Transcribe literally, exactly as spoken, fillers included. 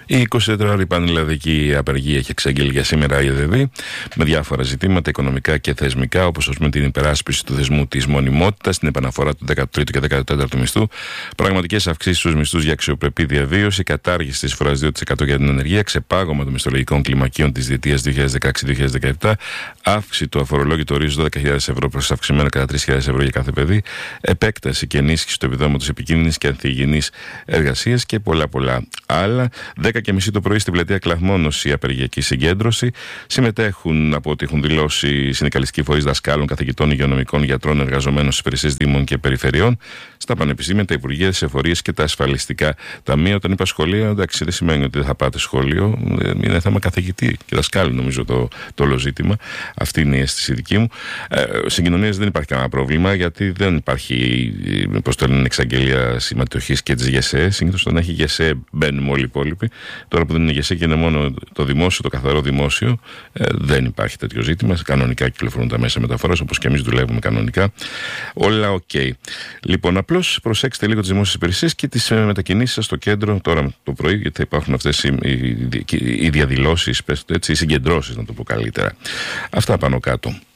Η εικοσιτετράωρη πανελλαδική απεργία έχει εξαγγείλει για σήμερα η ΕΔΕΒ με διάφορα ζητήματα οικονομικά και θεσμικά, όπως ως με την υπεράσπιση του θεσμού της μονιμότητας, την επαναφορά του δέκατου τρίτου και δέκατου τέταρτου μισθού, πραγματικές αυξήσεις στους μισθούς για αξιοπρεπή διαβίωση, κατάργηση της εισφοράς δύο τοις εκατό για την ενεργεία, ξεπάγωμα των μισθολογικών κλιμακίων της διετίας δύο χιλιάδες δεκαέξι δύο χιλιάδες δεκαεπτά, αύξηση του αφορολόγητου ορίζοντα δώδεκα χιλιάδες ευρώ προς αυξημένο κατά τρεις χιλιάδες ευρώ για κάθε παιδί, επέκταση και ενίσχυση του επιδόματος επικίνδυνης και ανθυγιεινής εργασίας και πολλά πολλά άλλα. δέκα και μισή το πρωί στην πλατεία Κλαχμόνος η απεργιακή συγκέντρωση. Συμμετέχουν, από ό,τι έχουν δηλώσει, συνδικαλιστικοί φορείς δασκάλων, καθηγητών, υγειονομικών, γιατρών, εργαζομένων στις υπηρεσίες δήμων και περιφερειών, στα πανεπιστήμια, τα υπουργεία, τις εφορίες και τα ασφαλιστικά ταμεία. Όταν είπα σχολεία, εντάξει, δεν σημαίνει ότι δεν θα πάτε σχολείο. Είναι θέμα καθηγητή και δασκάλου, νομίζω, το, το όλο ζήτημα. Αυτή είναι η αίσθηση δική μου. Ε, Συγκοινωνίες δεν υπάρχει κανένα πρόβλημα, γιατί δεν υπάρχει, πώς το λένε, εξαγγελία συμμετοχής και της ΓΕΣΕ. Συνήθως όταν έχει ΓΕΣΕ μπαίνουμε όλοι οι υπόλοιποι. Τώρα που δεν είναι ΓΕΣΕ και είναι μόνο το δημόσιο, το καθαρό δημόσιο, ε, δεν υπάρχει τέτοιο ζήτημα. Κανονικά κυκλοφορούν τα μέσα μεταφοράς, όπως και εμείς δουλεύουμε κανονικά. Όλα οκ. Okay. Λοιπόν, απλώς προσέξτε λίγο τις δημόσιες υπηρεσίες και τις μετακινήσεις σας στο κέντρο τώρα το πρωί, γιατί θα υπάρχουν αυτές οι, οι, οι διαδηλώσεις, οι συγκεντρώσεις, να το πω καλύτερα. Αυτά πάνω κάτω.